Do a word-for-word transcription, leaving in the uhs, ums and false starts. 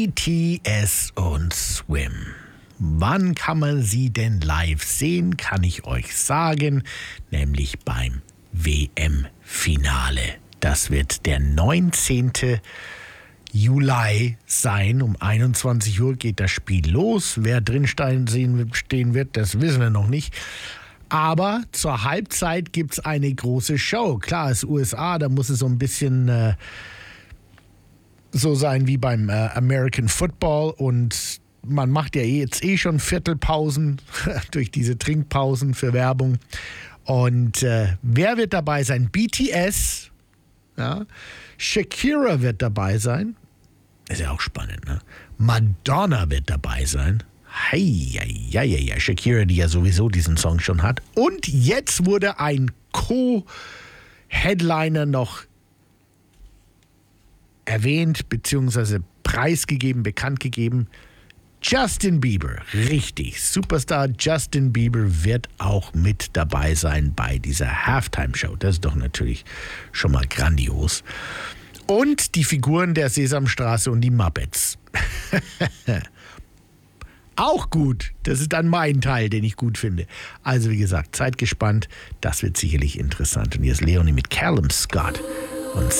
B T S und Swim. Wann kann man sie denn live sehen, kann ich euch sagen, nämlich beim W M-Finale. Das wird der neunzehnten Juli sein. Um einundzwanzig Uhr geht das Spiel los. Wer drin stehen wird, das wissen wir noch nicht. Aber zur Halbzeit gibt es eine große Show. Klar, es ist U S A, da muss es so ein bisschen äh, so sein wie beim äh, American Football. Und man macht ja jetzt eh schon Viertelpausen durch diese Trinkpausen für Werbung. Und äh, wer wird dabei sein? B T S, ja? Shakira wird dabei sein. Ist ja auch spannend, ne? Madonna wird dabei sein. Hey, ja, ja, ja, Shakira, die ja sowieso diesen Song schon hat. Und jetzt wurde ein Co-Headliner noch erwähnt, beziehungsweise preisgegeben, bekannt gegeben. Justin Bieber, richtig. Superstar Justin Bieber wird auch mit dabei sein bei dieser Halftime-Show. Das ist doch natürlich schon mal grandios. Und die Figuren der Sesamstraße und die Muppets. Auch gut. Das ist dann mein Teil, den ich gut finde. Also wie gesagt, seid gespannt. Das wird sicherlich interessant. Und hier ist Leonie mit Callum Scott.